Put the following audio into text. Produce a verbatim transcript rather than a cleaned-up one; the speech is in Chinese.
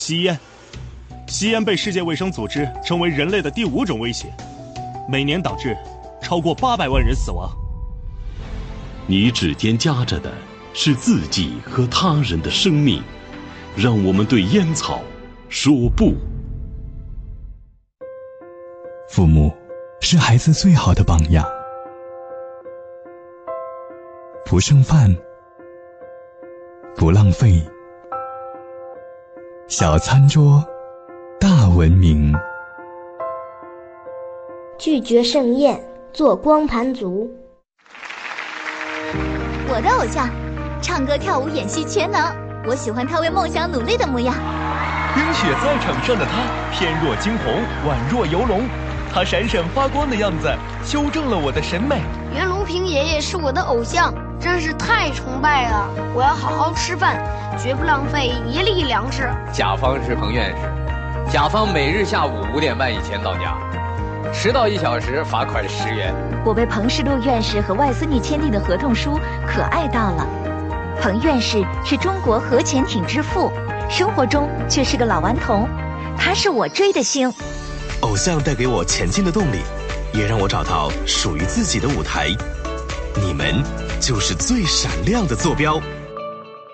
吸烟，吸烟被世界卫生组织称为人类的第五种威胁，每年导致超过八百万人死亡。 你指尖夹着的是自己和他人的生命，让我们对烟草说不。 父母是孩子最好的榜样，不剩饭，不浪费，小餐桌，大文明。 拒绝盛宴，做光盘族。 我的偶像，唱歌跳舞演戏全能，我喜欢他为梦想努力的模样。 冰雪赛场上的他，翩若惊鸿，宛若游龙，他闪闪发光的样子，修正了我的审美。 袁隆平爷爷是我的偶像，真是太崇拜了！我要好好吃饭，绝不浪费一粒粮食。 甲方是彭院士，甲方每日下午五点半以前到家，迟到一小时罚款十元。 我被彭世禄院士和外孙女签订的合同书可爱到了。彭院士是中国核潜艇之父，生活中却是个老顽童，他是我追的星。 偶像带给我前进的动力，也让我找到属于自己的舞台。你们就是最闪亮的坐标。